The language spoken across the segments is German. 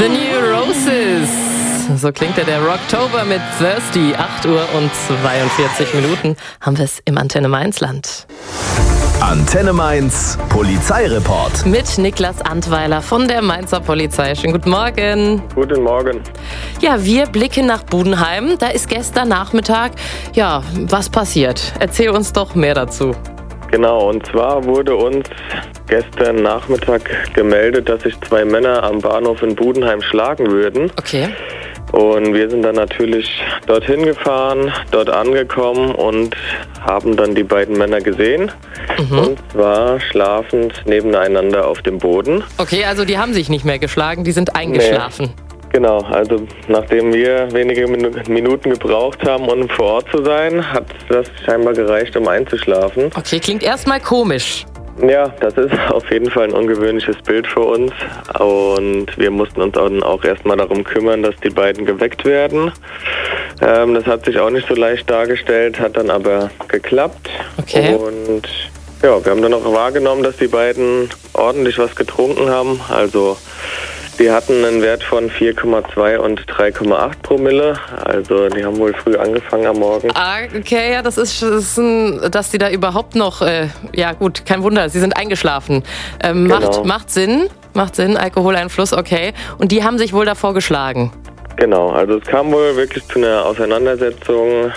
The New Roses. So klingt der Rocktober mit Thirsty. 8 Uhr und 42 Minuten haben wir es im Antenne Mainz-Land. Antenne Mainz Polizeireport. Mit Niklas Antweiler von der Mainzer Polizei. Schönen guten Morgen. Guten Morgen. Ja, wir blicken nach Budenheim. Da ist gestern Nachmittag, was passiert? Erzähl uns doch mehr dazu. Genau, und zwar wurde uns gestern Nachmittag gemeldet, dass sich 2 Männer am Bahnhof in Budenheim schlagen würden. Okay. Und wir sind dann natürlich dorthin gefahren, dort angekommen und haben dann die beiden Männer gesehen. Und zwar schlafend nebeneinander auf dem Boden. Okay, also die haben sich nicht mehr geschlagen, die sind eingeschlafen. Nee. Genau, also nachdem wir wenige Minuten gebraucht haben, um vor Ort zu sein, hat das scheinbar gereicht, um einzuschlafen. Okay, klingt erstmal komisch. Ja, das ist auf jeden Fall ein ungewöhnliches Bild für uns und wir mussten uns dann auch erstmal darum kümmern, dass die beiden geweckt werden. Das hat sich auch nicht so leicht dargestellt, hat dann aber geklappt. Okay. Und ja, wir haben dann auch wahrgenommen, dass die beiden ordentlich was getrunken haben. Also die hatten einen Wert von 4,2 und 3,8 Promille. Also die haben wohl früh angefangen am Morgen. Okay, ja, das ist dass die da überhaupt noch, gut, kein Wunder, sie sind eingeschlafen. Genau. Macht Sinn, Alkoholeinfluss, okay. Und die haben sich wohl davor geschlagen. Genau, also es kam wohl wirklich zu einer Auseinandersetzung,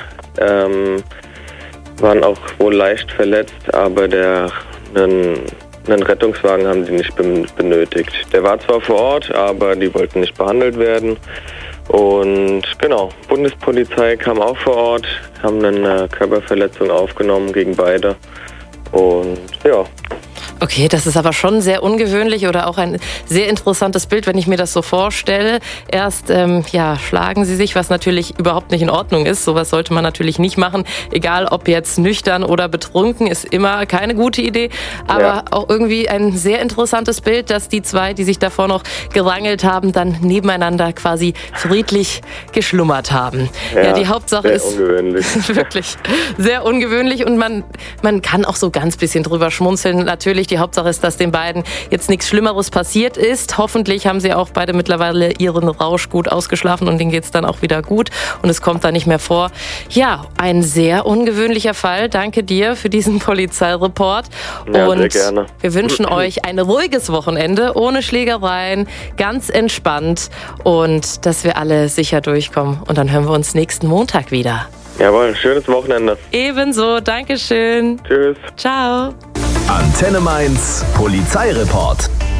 waren auch wohl leicht verletzt, aber einen Rettungswagen haben die nicht benötigt. Der war zwar vor Ort, aber die wollten nicht behandelt werden. Und genau, Bundespolizei kam auch vor Ort, haben eine Körperverletzung aufgenommen gegen beide. Und ja. Okay, das ist aber schon sehr ungewöhnlich oder auch ein sehr interessantes Bild, wenn ich mir das so vorstelle. Erst schlagen sie sich, was natürlich überhaupt nicht in Ordnung ist. Sowas sollte man natürlich nicht machen. Egal, ob jetzt nüchtern oder betrunken, ist immer keine gute Idee. Aber auch irgendwie ein sehr interessantes Bild, dass die 2, die sich davor noch gerangelt haben, dann nebeneinander quasi friedlich geschlummert haben. Ja, die Hauptsache ist ungewöhnlich. Wirklich sehr ungewöhnlich und man kann auch so ganz bisschen drüber schmunzeln. Natürlich, die Hauptsache ist, dass den beiden jetzt nichts Schlimmeres passiert ist. Hoffentlich haben sie auch beide mittlerweile ihren Rausch gut ausgeschlafen und denen geht es dann auch wieder gut und es kommt da nicht mehr vor. Ja, ein sehr ungewöhnlicher Fall. Danke dir für diesen Polizeireport. Ja, und sehr gerne. Wir wünschen euch ein ruhiges Wochenende, ohne Schlägereien, ganz entspannt und dass wir alle sicher durchkommen. Und dann hören wir uns nächsten Montag wieder. Jawohl, schönes Wochenende. Ebenso, Dankeschön. Tschüss. Ciao. Antenne Mainz Polizeireport.